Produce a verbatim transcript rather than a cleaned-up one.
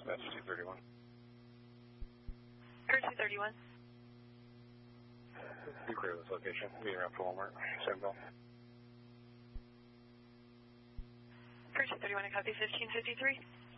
Dispatch two thirty-one. Curtis two thirty-one. Be clear of this location. Meeting around for Walmart. Same call. Curtis two thirty-one, I copy fifteen fifty-three.